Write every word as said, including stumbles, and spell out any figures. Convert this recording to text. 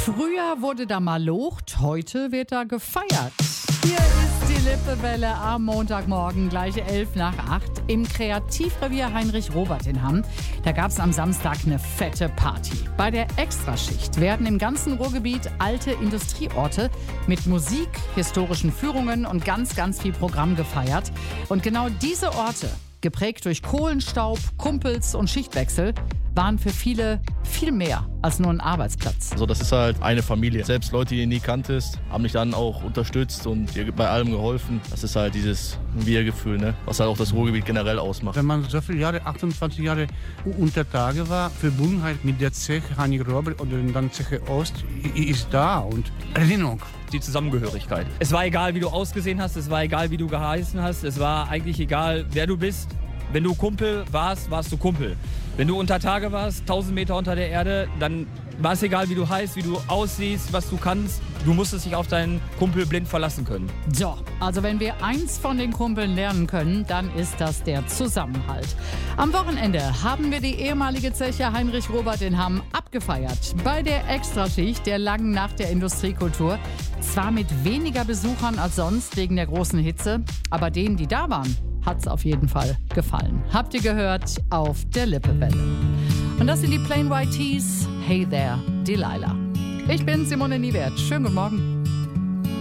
Früher wurde da mal locht, heute wird da gefeiert. Hier ist die Lippewelle am Montagmorgen, gleich elf nach acht, im Kreativrevier Heinrich-Robert in Hamm. Da gab es am Samstag eine fette Party. Bei der Extraschicht werden im ganzen Ruhrgebiet alte Industrieorte mit Musik, historischen Führungen und ganz, ganz viel Programm gefeiert. Und genau diese Orte, geprägt durch Kohlenstaub, Kumpels und Schichtwechsel, waren für viele viel mehr als nur ein Arbeitsplatz. Also das ist halt eine Familie. Selbst Leute, die du nie kanntest, haben dich dann auch unterstützt und dir bei allem geholfen. Das ist halt dieses Wir-Gefühl, ne? Was halt auch das Ruhrgebiet generell ausmacht. Wenn man so viele Jahre, achtundzwanzig Jahre unter Tage war, Verbundenheit mit der Zeche Heinrich-Robert oder dann Zeche Ost ist da und Erinnerung. Die Zusammengehörigkeit. Es war egal, wie du ausgesehen hast, es war egal, wie du geheißen hast, es war eigentlich egal, wer du bist. Wenn du Kumpel warst, warst du Kumpel. Wenn du unter Tage warst, tausend Meter unter der Erde, dann war es egal, wie du heißt, wie du aussiehst, was du kannst. Du musstest dich auf deinen Kumpel blind verlassen können. So, also wenn wir eins von den Kumpeln lernen können, dann ist das der Zusammenhalt. Am Wochenende haben wir die ehemalige Zeche Heinrich-Robert in Hamm abgefeiert. Bei der Extraschicht der langen Nacht der Industriekultur. Zwar mit weniger Besuchern als sonst wegen der großen Hitze, aber denen, die da waren, hat's auf jeden Fall gefallen. Habt ihr gehört auf der Lippewelle. Und das sind die Plain White Tees. Hey there, Delilah. Ich bin Simone Niewert. Schönen guten Morgen.